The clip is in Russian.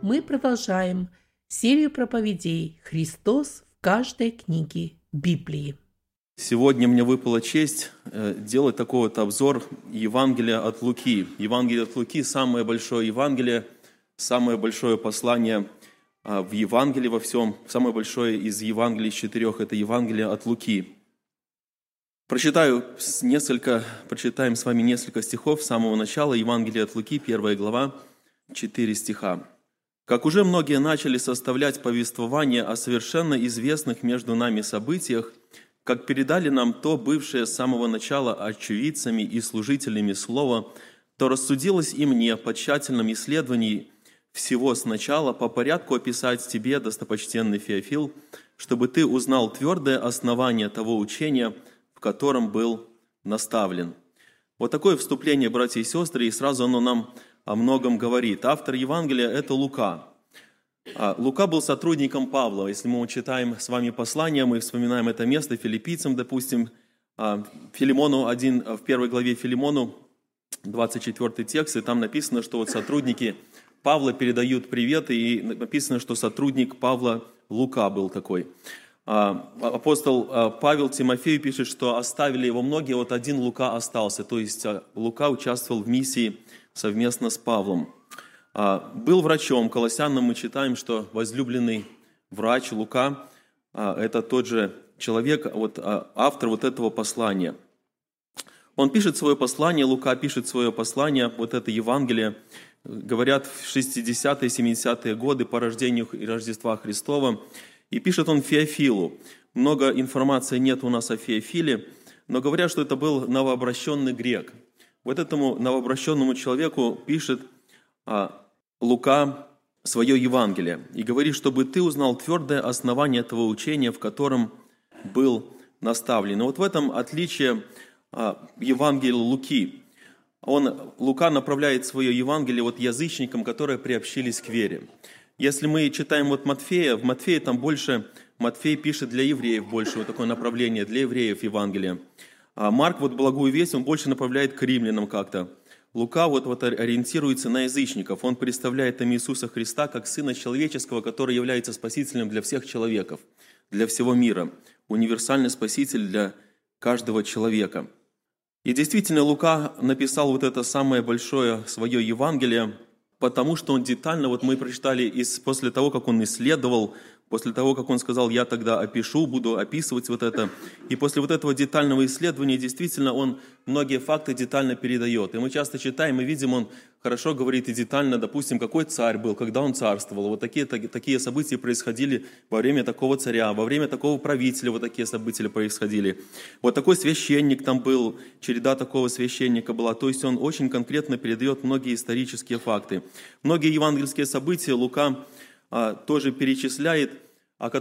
мы продолжаем серию проповедей «Христос в каждой книге Библии». Сегодня мне выпала честь делать такой вот обзор Евангелия от Луки. Евангелие от Луки – самое большое Евангелие, самое большое послание в Евангелии во всем. Самое большое из Евангелий 4 – это Евангелие от Луки. Прочитаем с вами несколько стихов с самого начала. Евангелие от Луки, 1 глава, 4 стиха. «Как уже многие начали составлять повествование о совершенно известных между нами событиях, как передали нам то, бывшее с самого начала очевидцами и служителями слова, то рассудилось и мне по тщательном исследовании всего сначала по порядку описать тебе, достопочтенный Феофил, чтобы ты узнал твердое основание того учения, в котором был наставлен». Вот такое вступление, братья и сестры, и сразу оно нам о многом говорит. Автор Евангелия – это Лука. Лука был сотрудником Павла. Если мы читаем с вами послание, мы вспоминаем это место филиппийцам, допустим, Филимону 1, в 1 главе Филимону, 24 текст, и там написано, что вот сотрудники Павла передают привет, и написано, что сотрудник Павла Лука был такой. Апостол Павел Тимофею пишет, что оставили его многие, вот один Лука остался, то есть Лука участвовал в миссии совместно с Павлом. Был врачом. Колоссянам мы читаем, что возлюбленный врач Лука – это тот же человек, автор вот этого послания. Он пишет свое послание, Лука пишет свое послание, вот это Евангелие, говорят, в 60-е, 70-е годы по рождению и Рождества Христова. И пишет он Феофилу. Много информации нет у нас о Феофиле, но говорят, что это был новообращенный грек. Вот этому новообращенному человеку пишет Лука свое Евангелие и говорит, чтобы ты узнал твердое основание этого учения, в котором был наставлен. И вот в этом отличие Евангелия Луки. Лука направляет свое Евангелие язычникам, которые приобщились к вере. Если мы читаем Матфея, в Матфея там больше, Матфей пишет для евреев больше, вот такое направление, для евреев Евангелия. Марк благую весть, он больше направляет к римлянам как-то. Лука ориентируется на язычников. Он представляет им Иисуса Христа как Сына Человеческого, который является Спасителем для всех человеков, для всего мира. Универсальный Спаситель для каждого человека. И действительно, Лука написал это самое большое свое Евангелие, потому что он детально, мы прочитали после того, как он исследовал, после того, как он сказал, я тогда опишу, буду описывать это. И после этого детального исследования, действительно, он многие факты детально передает. И мы часто читаем и видим, он хорошо говорит и детально, допустим, какой царь был, когда он царствовал. Такие события происходили во время такого царя, во время такого правителя такие события происходили. Такой священник там был, череда такого священника была. То есть он очень конкретно передает многие исторические факты. Многие евангельские события Лука тоже перечисляет